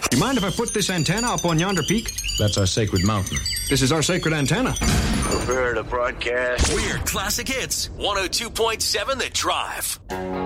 Do you mind if I put this antenna up on yonder peak? That's our sacred mountain. This is our sacred antenna. Prepare to broadcast. Weird classic hits. 102.7 The Drive.